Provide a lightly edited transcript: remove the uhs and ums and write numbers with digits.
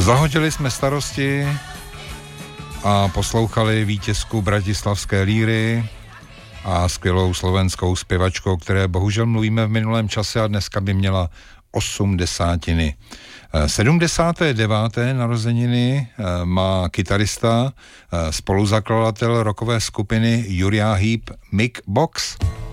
Zahodili jsme starosti a poslouchali vítězku bratislavské líry a skvělou slovenskou zpěvačkou, které bohužel mluvíme v minulém čase a dneska by měla 80. 79. narozeniny má kytarista, spoluzakladatel rockové skupiny Uriah Heep Mick Box.